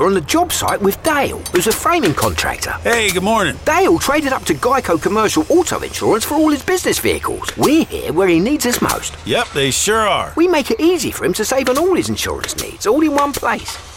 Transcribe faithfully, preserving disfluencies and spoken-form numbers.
here on the job site with Dale, who's a framing contractor. Hey, good morning. Dale traded up to Geico Commercial Auto Insurance for all his business vehicles. We're here where he needs us most. Yep, they sure are. We make it easy for him to save on all his insurance needs, all in one place.